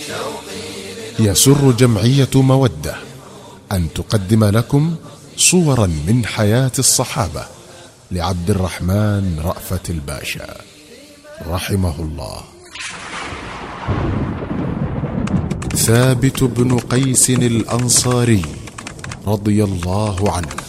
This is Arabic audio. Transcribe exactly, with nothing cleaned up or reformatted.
يسر جمعية مودة أن تقدم لكم صورا من حياة الصحابة لعبد الرحمن رأفت الباشا رحمه الله. ثابت بن قيس الأنصاري رضي الله عنه